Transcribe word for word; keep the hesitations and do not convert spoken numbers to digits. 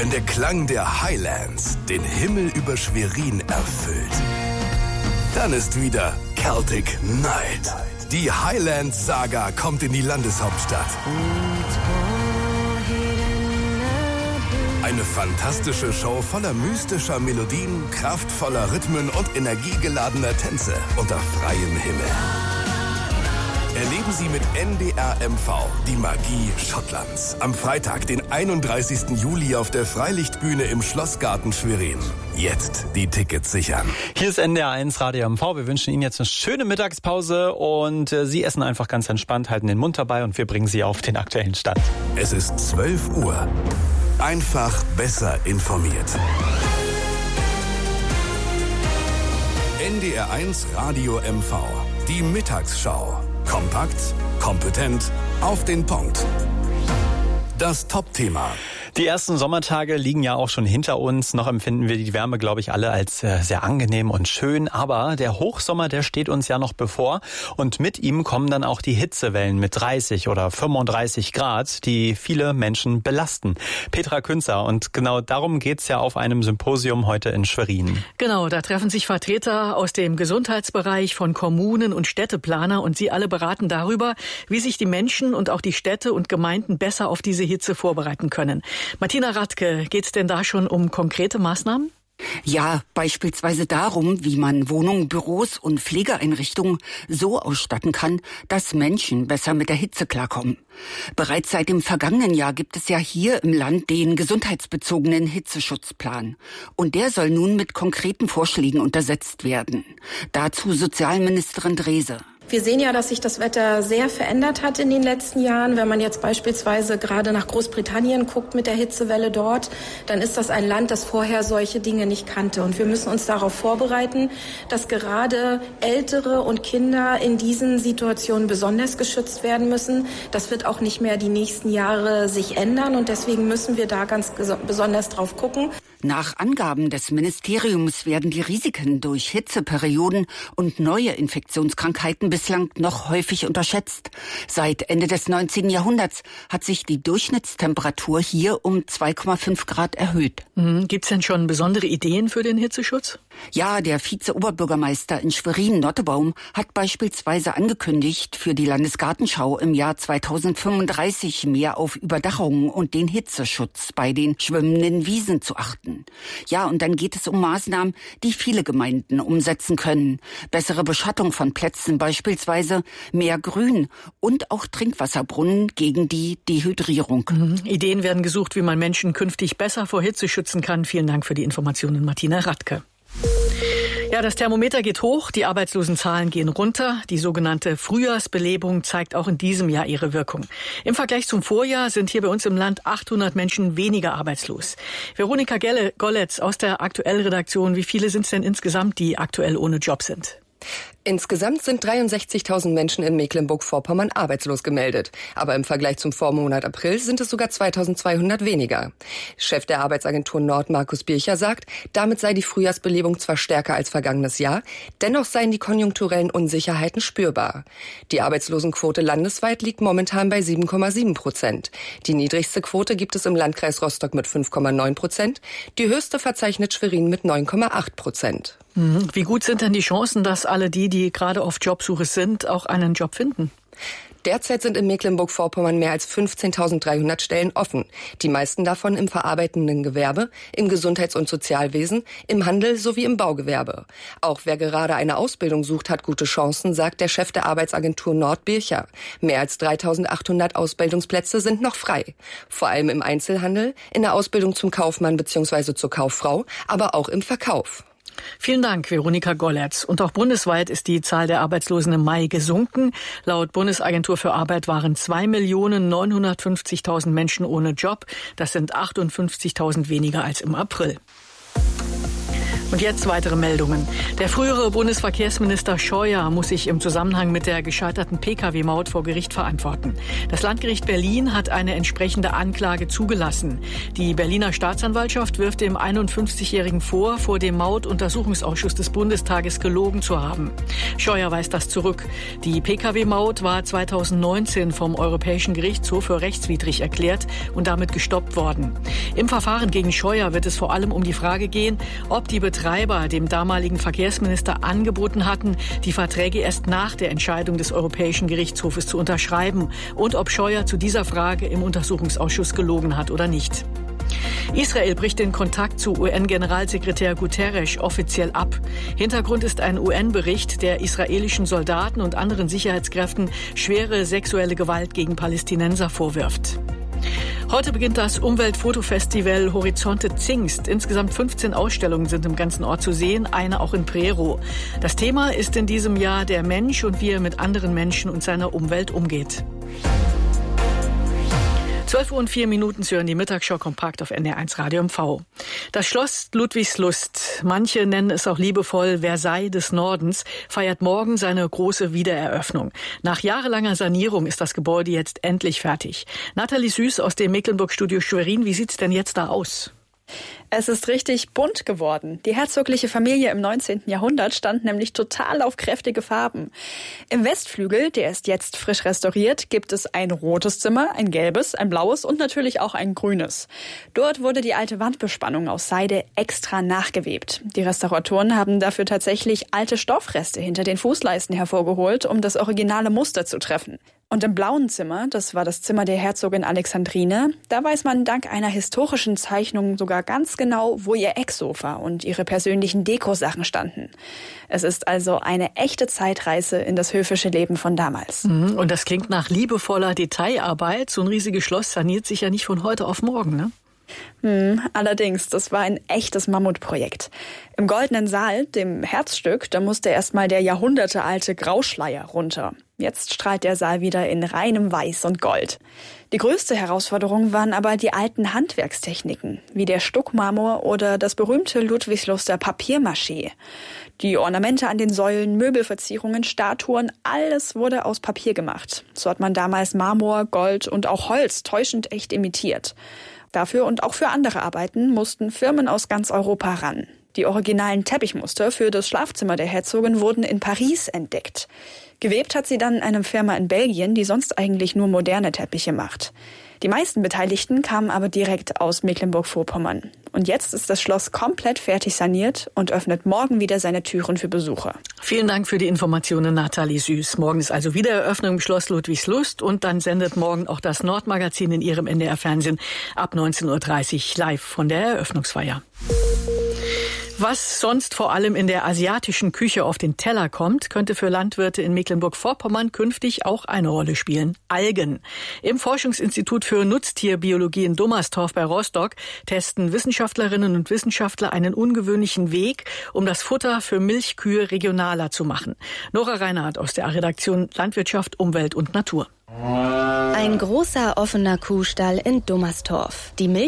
wenn der Klang der Highlands den Himmel über Schwerin erfüllt. Dann ist wieder Celtic Night. Die Highlands-Saga kommt in die Landeshauptstadt. Eine fantastische Show voller mystischer Melodien, kraftvoller Rhythmen und energiegeladener Tänze unter freiem Himmel. Erleben Sie mit N D R M V die Magie Schottlands. Am Freitag, den einunddreißigsten Juli auf der Freilichtbühne im Schlossgarten Schwerin. Jetzt die Tickets sichern. Hier ist N D R eins Radio M V. Wir wünschen Ihnen jetzt eine schöne Mittagspause und äh, Sie essen einfach ganz entspannt, halten den Mund dabei und wir bringen Sie auf den aktuellen Stand. Es ist zwölf Uhr. Einfach besser informiert. N D R eins Radio M V. Die Mittagsschau. Kompakt, kompetent, auf den Punkt. Das Top-Thema. Die ersten Sommertage liegen ja auch schon hinter uns. Noch empfinden wir die Wärme, glaube ich, alle als äh, sehr angenehm und schön. Aber der Hochsommer, der steht uns ja noch bevor. Und mit ihm kommen dann auch die Hitzewellen mit dreißig oder fünfunddreißig Grad, die viele Menschen belasten. Petra Künzer, und genau darum geht's ja auf einem Symposium heute in Schwerin. Genau, da treffen sich Vertreter aus dem Gesundheitsbereich von Kommunen und Städteplaner. Und sie alle beraten darüber, wie sich die Menschen und auch die Städte und Gemeinden besser auf diese Hitze vorbereiten können. Martina Radke, geht's denn da schon um konkrete Maßnahmen? Ja, beispielsweise darum, wie man Wohnungen, Büros und Pflegeeinrichtungen so ausstatten kann, dass Menschen besser mit der Hitze klarkommen. Bereits seit dem vergangenen Jahr gibt es ja hier im Land den gesundheitsbezogenen Hitzeschutzplan. Und der soll nun mit konkreten Vorschlägen untersetzt werden. Dazu Sozialministerin Drese. Wir sehen ja, dass sich das Wetter sehr verändert hat in den letzten Jahren. Wenn man jetzt beispielsweise gerade nach Großbritannien guckt mit der Hitzewelle dort, dann ist das ein Land, das vorher solche Dinge nicht kannte. Und wir müssen uns darauf vorbereiten, dass gerade Ältere und Kinder in diesen Situationen besonders geschützt werden müssen. Das wird auch nicht mehr die nächsten Jahre sich ändern. Und deswegen müssen wir da ganz besonders drauf gucken. Nach Angaben des Ministeriums werden die Risiken durch Hitzeperioden und neue Infektionskrankheiten bislang noch häufig unterschätzt. Seit Ende des neunzehnten Jahrhunderts hat sich die Durchschnittstemperatur hier um zwei Komma fünf Grad erhöht. Mhm. Gibt es denn schon besondere Ideen für den Hitzeschutz? Ja, der Vize-Oberbürgermeister in Schwerin, Nottebaum, hat beispielsweise angekündigt, für die Landesgartenschau im Jahr zweitausendfünfunddreißig mehr auf Überdachungen und den Hitzeschutz bei den schwimmenden Wiesen zu achten. Ja, und dann geht es um Maßnahmen, die viele Gemeinden umsetzen können. Bessere Beschattung von Plätzen beispielsweise, mehr Grün und auch Trinkwasserbrunnen gegen die Dehydrierung. Mhm. Ideen werden gesucht, wie man Menschen künftig besser vor Hitze schützen kann. Vielen Dank für die Informationen, Martina Radke. Ja, das Thermometer geht hoch, die Arbeitslosenzahlen gehen runter. Die sogenannte Frühjahrsbelebung zeigt auch in diesem Jahr ihre Wirkung. Im Vergleich zum Vorjahr sind hier bei uns im Land achthundert Menschen weniger arbeitslos. Veronika Golletz aus der Aktuell-Redaktion, wie viele sind es denn insgesamt, die aktuell ohne Job sind? Insgesamt sind dreiundsechzigtausend Menschen in Mecklenburg-Vorpommern arbeitslos gemeldet. Aber im Vergleich zum Vormonat April sind es sogar zweitausendzweihundert weniger. Chef der Arbeitsagentur Nord, Markus Bircher, sagt, damit sei die Frühjahrsbelebung zwar stärker als vergangenes Jahr, dennoch seien die konjunkturellen Unsicherheiten spürbar. Die Arbeitslosenquote landesweit liegt momentan bei sieben Komma sieben Prozent. Die niedrigste Quote gibt es im Landkreis Rostock mit fünf Komma neun Prozent. Die höchste verzeichnet Schwerin mit neun Komma acht Prozent. Wie gut sind denn die Chancen, dass alle die, die gerade auf Jobsuche sind, auch einen Job finden? Derzeit sind in Mecklenburg-Vorpommern mehr als fünfzehntausenddreihundert Stellen offen. Die meisten davon im verarbeitenden Gewerbe, im Gesundheits- und Sozialwesen, im Handel sowie im Baugewerbe. Auch wer gerade eine Ausbildung sucht, hat gute Chancen, sagt der Chef der Arbeitsagentur Nord, Bircher. Mehr als dreitausendachthundert Ausbildungsplätze sind noch frei. Vor allem im Einzelhandel, in der Ausbildung zum Kaufmann bzw. zur Kauffrau, aber auch im Verkauf. Vielen Dank, Veronika Golletz. Und auch bundesweit ist die Zahl der Arbeitslosen im Mai gesunken. Laut Bundesagentur für Arbeit waren zwei Millionen neunhundertfünfzigtausend Menschen ohne Job. Das sind achtundfünfzigtausend weniger als im April. Und jetzt weitere Meldungen. Der frühere Bundesverkehrsminister Scheuer muss sich im Zusammenhang mit der gescheiterten Pkw-Maut vor Gericht verantworten. Das Landgericht Berlin hat eine entsprechende Anklage zugelassen. Die Berliner Staatsanwaltschaft wirft dem einundfünfzigjährigen vor, vor dem Mautuntersuchungsausschuss des Bundestages gelogen zu haben. Scheuer weist das zurück. Die Pkw-Maut war zweitausendneunzehn vom Europäischen Gerichtshof für rechtswidrig erklärt und damit gestoppt worden. Im Verfahren gegen Scheuer wird es vor allem um die Frage gehen, ob die Betreiber dem damaligen Verkehrsminister angeboten hatten, die Verträge erst nach der Entscheidung des Europäischen Gerichtshofes zu unterschreiben und ob Scheuer zu dieser Frage im Untersuchungsausschuss gelogen hat oder nicht. Israel bricht den Kontakt zu U N-Generalsekretär Guterres offiziell ab. Hintergrund ist ein U N-Bericht, der israelischen Soldaten und anderen Sicherheitskräften schwere sexuelle Gewalt gegen Palästinenser vorwirft. Heute beginnt das Umweltfotofestival Horizonte Zingst. Insgesamt fünfzehn Ausstellungen sind im ganzen Ort zu sehen, eine auch in Prerow. Das Thema ist in diesem Jahr der Mensch und wie er mit anderen Menschen und seiner Umwelt umgeht. zwölf Uhr und vier Minuten, Sie hören die Mittagsschau kompakt auf N D R eins Radio M V. Das Schloss Ludwigslust, manche nennen es auch liebevoll Versailles des Nordens, feiert morgen seine große Wiedereröffnung. Nach jahrelanger Sanierung ist das Gebäude jetzt endlich fertig. Nathalie Süß aus dem Mecklenburg-Studio Schwerin, wie sieht's denn jetzt da aus? Es ist richtig bunt geworden. Die herzogliche Familie im neunzehnten Jahrhundert stand nämlich total auf kräftige Farben. Im Westflügel, der ist jetzt frisch restauriert, gibt es ein rotes Zimmer, ein gelbes, ein blaues und natürlich auch ein grünes. Dort wurde die alte Wandbespannung aus Seide extra nachgewebt. Die Restauratoren haben dafür tatsächlich alte Stoffreste hinter den Fußleisten hervorgeholt, um das originale Muster zu treffen. Und im blauen Zimmer, das war das Zimmer der Herzogin Alexandrine, da weiß man dank einer historischen Zeichnung sogar ganz genau, wo ihr Ecksofa und ihre persönlichen Dekosachen standen. Es ist also eine echte Zeitreise in das höfische Leben von damals. Und das klingt nach liebevoller Detailarbeit. So ein riesiges Schloss saniert sich ja nicht von heute auf morgen, ne? Hm, allerdings, das war ein echtes Mammutprojekt. Im Goldenen Saal, dem Herzstück, da musste erstmal der jahrhundertealte Grauschleier runter. Jetzt strahlt der Saal wieder in reinem Weiß und Gold. Die größte Herausforderung waren aber die alten Handwerkstechniken, wie der Stuckmarmor oder das berühmte Ludwigsluster Papiermaché. Die Ornamente an den Säulen, Möbelverzierungen, Statuen, alles wurde aus Papier gemacht. So hat man damals Marmor, Gold und auch Holz täuschend echt imitiert. Dafür und auch für andere Arbeiten mussten Firmen aus ganz Europa ran. Die originalen Teppichmuster für das Schlafzimmer der Herzogin wurden in Paris entdeckt. Gewebt hat sie dann eine Firma in Belgien, die sonst eigentlich nur moderne Teppiche macht. Die meisten Beteiligten kamen aber direkt aus Mecklenburg-Vorpommern. Und jetzt ist das Schloss komplett fertig saniert und öffnet morgen wieder seine Türen für Besucher. Vielen Dank für die Informationen, Nathalie Süß. Morgen ist also Wiedereröffnung im Schloss Ludwigslust und dann sendet morgen auch das Nordmagazin in Ihrem N D R-Fernsehen ab neunzehn Uhr dreißig live von der Eröffnungsfeier. Was sonst vor allem in der asiatischen Küche auf den Teller kommt, könnte für Landwirte in Mecklenburg-Vorpommern künftig auch eine Rolle spielen. Algen. Im Forschungsinstitut für Nutztierbiologie in Dummerstorf bei Rostock testen Wissenschaftlerinnen und Wissenschaftler einen ungewöhnlichen Weg, um das Futter für Milchkühe regionaler zu machen. Nora Reinhardt aus der Redaktion Landwirtschaft, Umwelt und Natur. Ein großer offener Kuhstall in Dummerstorf. Die Milch